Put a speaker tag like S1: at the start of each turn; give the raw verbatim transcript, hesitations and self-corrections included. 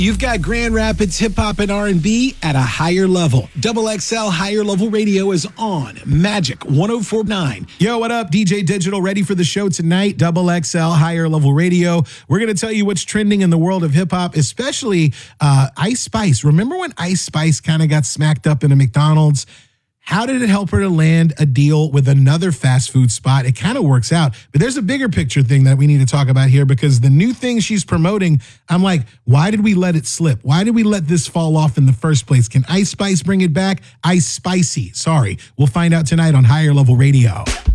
S1: You've got Grand Rapids hip hop and R and B at a higher level. Double X L Higher Level Radio is on Magic one oh four point nine. Yo, what up? D J Digital ready for the show tonight. Double X L Higher Level Radio. We're going to tell you what's trending in the world of hip hop, especially uh, Ice Spice. Remember when Ice Spice kind of got smacked up in a McDonald's? How did it help her to land a deal with another fast food spot? It kind of works out. But there's a bigger picture thing that we need to talk about here, because the new thing she's promoting, I'm like, why did we let it slip? Why did we let this fall off in the first place? Can Ice Spice bring it back? Ice Spicy. Sorry. We'll find out tonight on Higher Level Radio.